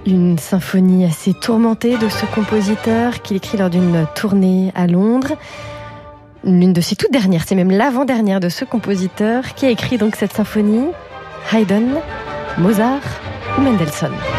Une symphonie assez tourmentée de ce compositeur qu'il écrit lors d'une tournée à Londres. L'une de ses toutes dernières, c'est même l'avant-dernière de ce compositeur qui a écrit donc cette symphonie. Haydn, Mozart ou Mendelssohn.